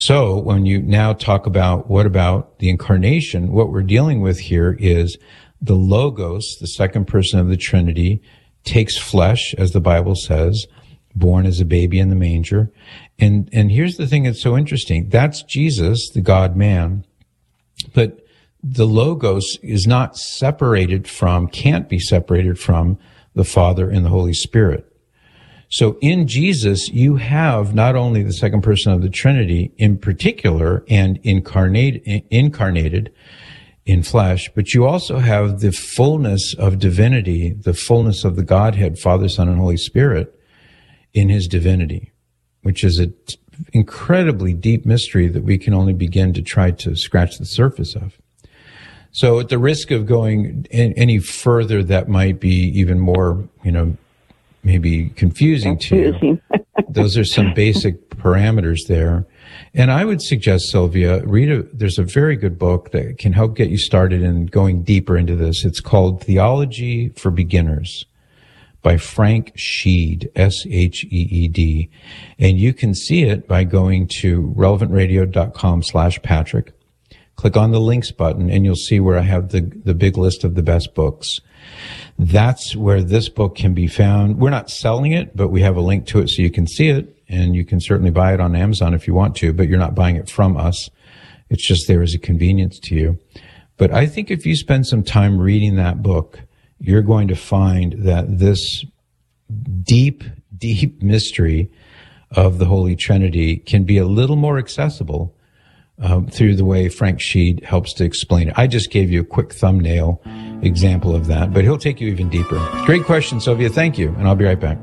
So when you now talk about what about the incarnation, what we're dealing with here is the Logos, the second person of the Trinity, takes flesh, as the Bible says, born as a baby in the manger. And here's the thing that's so interesting. That's Jesus, the God-man. But the Logos is not separated from, can't be separated from the Father and the Holy Spirit. So in Jesus, you have not only the second person of the Trinity in particular and incarnated in flesh, but you also have the fullness of divinity, the fullness of the Godhead, Father, Son, and Holy Spirit in his divinity, which is an incredibly deep mystery that we can only begin to try to scratch the surface of. So at the risk of going any further, that might be even more, maybe confusing to you. Those are some basic parameters there. And I would suggest, Sylvia, there's a very good book that can help get you started in going deeper into this. It's called Theology for Beginners by Frank Sheed, S-H-E-E-D. And you can see it by going to relevantradio.com/Patrick. Click on the links button and you'll see where I have the big list of the best books. That's where this book can be found. We're not selling it, but we have a link to it so you can see it, and you can certainly buy it on Amazon if you want to, but you're not buying it from us. It's just there as a convenience to you. But I think if you spend some time reading that book, you're going to find that this deep, deep mystery of the Holy Trinity can be a little more accessible through the way Frank Sheed helps to explain it. I just gave you a quick thumbnail example of that, but he'll take you even deeper. Great question, Sylvia. Thank you, and I'll be right back.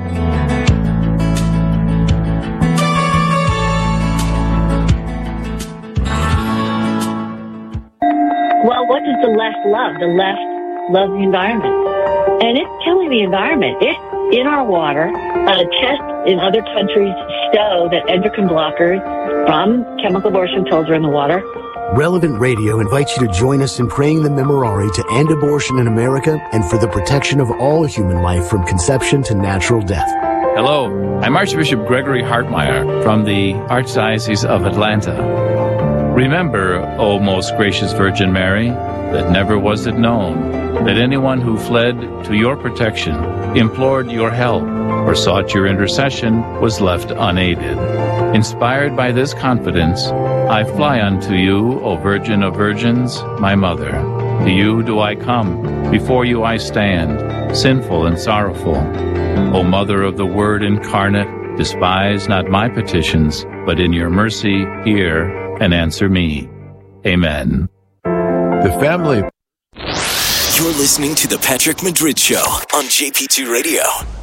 Well, what does the left love? The left loves the environment. And it's killing the environment. It's in our water. Tests in other countries show that endocrine blockers from chemical abortion pills are in the water. Relevant Radio invites you to join us in praying the Memorare to end abortion in America and for the protection of all human life from conception to natural death. Hello, I'm Archbishop Gregory Hartmeyer from the Archdiocese of Atlanta. Remember, O most gracious Virgin Mary, that never was it known that anyone who fled to your protection, implored your help, or sought your intercession was left unaided. Inspired by this confidence, I fly unto you, O Virgin of Virgins, my Mother. To you do I come, before you I stand, sinful and sorrowful. O Mother of the Word incarnate, despise not my petitions, but in your mercy hear and answer me. Amen. The family. You're listening to The Patrick Madrid Show on JP2 Radio.